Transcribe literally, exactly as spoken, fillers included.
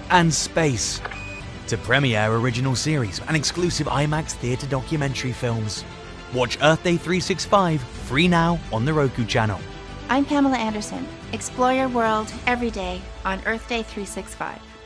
and space, to premiere original series and exclusive IMAX theatre documentary films. Watch Earth Day three sixty-five free now on the Roku channel. I'm Pamela Anderson. Explore your world every day on Earth Day three sixty-five.